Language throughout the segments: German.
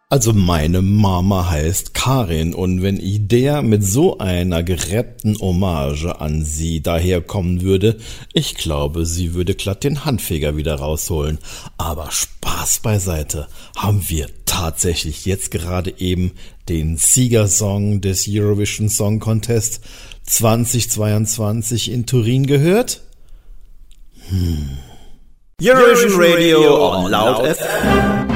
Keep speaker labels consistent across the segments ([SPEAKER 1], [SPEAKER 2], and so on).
[SPEAKER 1] Also meine Mama heißt Karin und wenn Idea mit so einer gerappten Hommage an sie daherkommen würde, ich glaube, sie würde glatt den Handfeger wieder rausholen. Aber Spaß beiseite, haben wir tatsächlich jetzt gerade eben den Siegersong des Eurovision Song Contest 2022 in Turin gehört?
[SPEAKER 2] Eurovision Radio on Loud FM.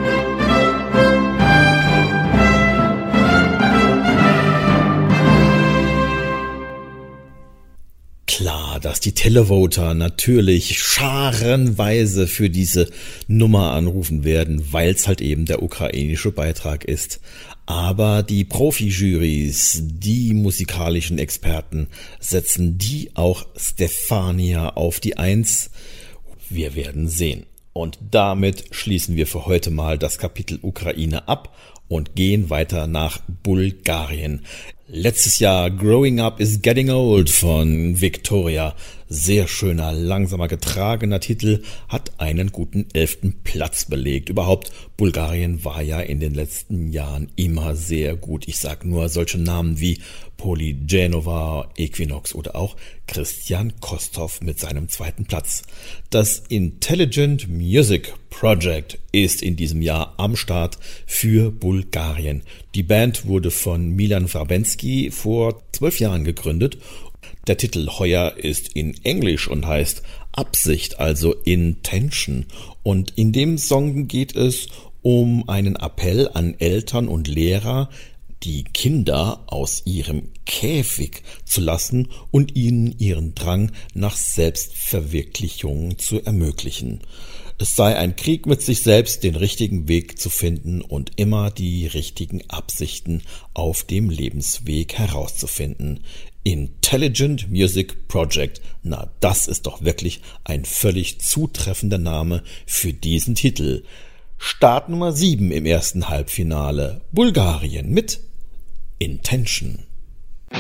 [SPEAKER 1] Klar, dass die Televoter natürlich scharenweise für diese Nummer anrufen werden, weil es halt eben der ukrainische Beitrag ist. Aber die Profi-Jurys, die musikalischen Experten, setzen die auch Stefania auf die Eins. Wir werden sehen. Und damit schließen wir für heute mal das Kapitel Ukraine ab und gehen weiter nach Bulgarien. Letztes Jahr Growing Up is Getting Old von Victoria. Sehr schöner, langsamer, getragener Titel, hat einen guten 11. Platz belegt. Überhaupt, Bulgarien war ja in den letzten Jahren immer sehr gut. Ich sag nur solche Namen wie Polygenova, Equinox oder auch Christian Kostov mit seinem 2. Platz. Das Intelligent Music Project ist in diesem Jahr am Start für Bulgarien. Die Band wurde von Milan Vrabensky vor 12 Jahren gegründet. Der Titel heuer ist in Englisch und heißt Absicht, also Intention. Und in dem Song geht es um einen Appell an Eltern und Lehrer, die Kinder aus ihrem Käfig zu lassen und ihnen ihren Drang nach Selbstverwirklichung zu ermöglichen. Es sei ein Krieg mit sich selbst, den richtigen Weg zu finden und immer die richtigen Absichten auf dem Lebensweg herauszufinden. Intelligent Music Project, na das ist doch wirklich ein völlig zutreffender Name für diesen Titel. Start Nummer 7 im ersten Halbfinale, Bulgarien mit Intention.